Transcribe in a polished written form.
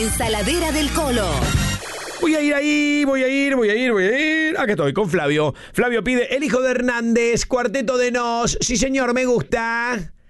Ensaladera del Colo. Voy a ir ahí, voy a ir. Acá estoy, con Flavio. Flavio pide El Hijo de Hernández, Cuarteto de Nos. Sí, señor, me gusta.